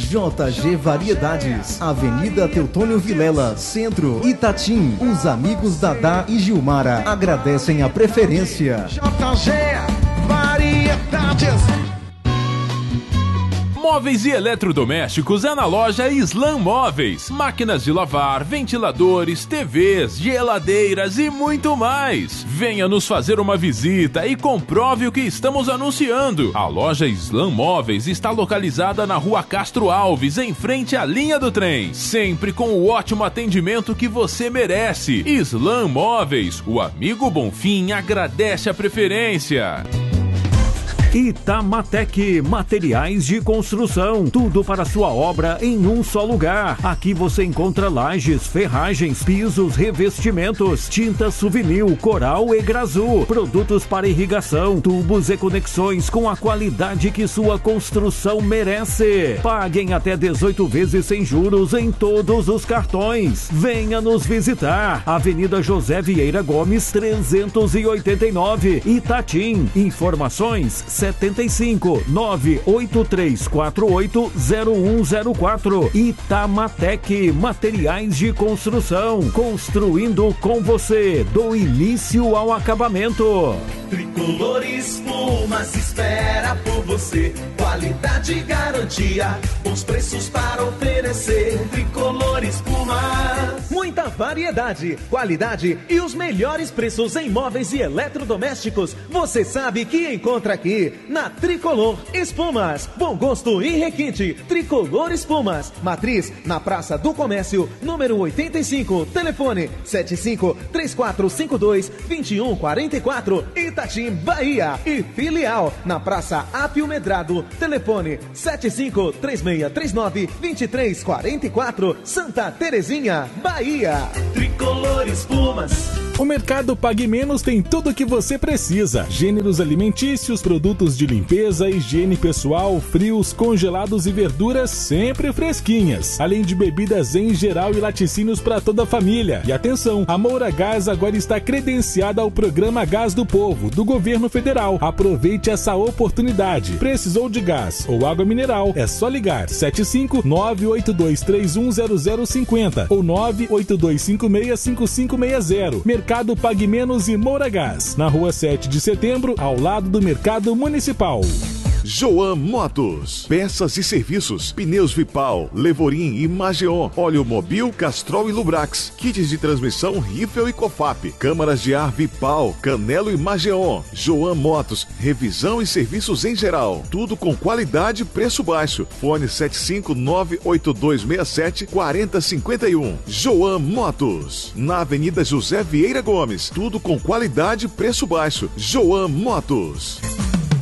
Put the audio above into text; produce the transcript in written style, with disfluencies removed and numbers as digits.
JG Variedades, Avenida Teutônio Vilela, Centro, Itatim. Os amigos Dadá e Gilmara agradecem a preferência. JG Variedades. Móveis e eletrodomésticos é na loja Islam Móveis. Máquinas de lavar, ventiladores, TVs, geladeiras e muito mais. Venha nos fazer uma visita e comprove o que estamos anunciando. A loja Islam Móveis está localizada na Rua Castro Alves, em frente à linha do trem. Sempre com o ótimo atendimento que você merece. Islam Móveis, o amigo Bonfim agradece a preferência. Itamatec, materiais de construção, tudo para sua obra em um só lugar. Aqui você encontra lajes, ferragens, pisos, revestimentos, tinta souvenir, coral e grazu, produtos para irrigação, tubos e conexões com a qualidade que sua construção merece. Paguem até 18 vezes sem juros em todos os cartões. Venha nos visitar. Avenida José Vieira Gomes, 389, Itatim. Informações 75 98348 0104. Itamatec, materiais de construção, construindo com você do início ao acabamento. Tricolor Espumas espera por você, qualidade e garantia, bons preços para oferecer. Tricolor Espumas. Muita variedade, qualidade e os melhores preços em móveis e eletrodomésticos você sabe que encontra aqui na Tricolor Espumas. Bom gosto e requinte. Tricolor Espumas, matriz na Praça do Comércio, número 85, telefone 75-3452-2144, Itatim, Bahia. E filial na Praça Apio Medrado, telefone 75-3639-2344, Santa Terezinha, Bahia. Tricolor Espumas. O Mercado Pague Menos tem tudo o que você precisa. Gêneros alimentícios, produtos de limpeza, higiene pessoal, frios, congelados e verduras sempre fresquinhas. Além de bebidas em geral e laticínios para toda a família. E atenção, a Moura Gás agora está credenciada ao Programa Gás do Povo, do Governo Federal. Aproveite essa oportunidade. Precisou de gás ou água mineral? É só ligar 75-982310050 ou 982565560. Mercado Pague Menos e Moura Gás, na Rua 7 de Setembro, ao lado do Mercado Municipal. Joan Motos, peças e serviços, pneus Vipal, Levorim e Mageon, óleo Mobil, Castrol e Lubrax, kits de transmissão Riffel e Cofap, câmaras de ar Vipal, Canelo e Mageon. Joan Motos, revisão e serviços em geral, tudo com qualidade e preço baixo. Fone 75982674051. Joan Motos, na Avenida José Vieira Gomes, tudo com qualidade e preço baixo. Joan Motos.